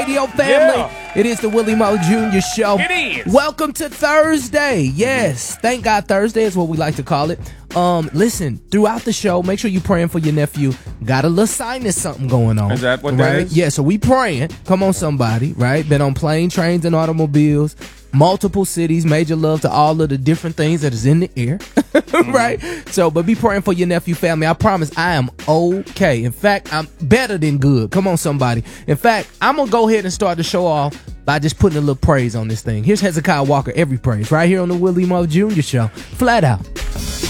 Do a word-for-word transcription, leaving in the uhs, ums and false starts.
Radio family. Yeah. It is the Willie Mo Junior Show. It is. Welcome to Thursday. Yes, thank God Thursday is what we like to call it. Um, listen, throughout the show, make sure you're praying for your nephew. Got a little sinus something going on. Is that what right? that is? Yeah, so we praying. Come on, somebody, right? Been on plane, trains, and automobiles. Multiple cities, major love to all of the different things that is in the air, right? So, but be praying for your nephew, family. I promise I am okay. In fact, I'm better than good. Come on, somebody. In fact, I'm going to go ahead and start the show off by just putting a little praise on this thing. Here's Hezekiah Walker, Every Praise, right here on the Willie Mo Junior Show. Flat out.